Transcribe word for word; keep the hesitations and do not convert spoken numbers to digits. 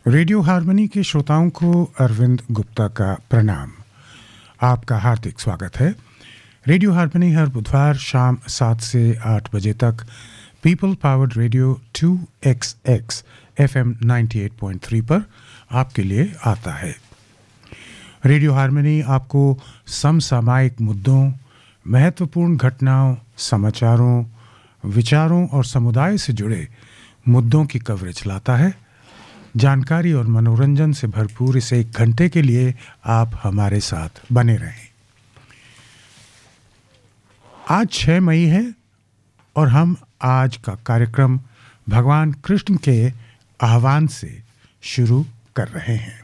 Radio harmony के श्रोताओं को अरविंद गुप्ता का प्रणाम। आपका हार्दिक स्वागत है। रेडियो हार्मनी हर बुधवार शाम सात से आठ बजे तक people powered radio to x x FM अट्ठानवे पॉइंट तीन पर आपके लिए आता है। रेडियो हार्मनी आपको समसामयिक मुद्दों, महत्वपूर्ण घटनाओं, समाचारों, विचारों और समुदाय से जुड़े मुद्दों की कवरेज लाता है। जानकारी और मनोरंजन से भरपूर इस एक घंटे के लिए आप हमारे साथ बने रहें। आज छह मई है और हम आज का कार्यक्रम भगवान कृष्ण के आह्वान से शुरू कर रहे हैं।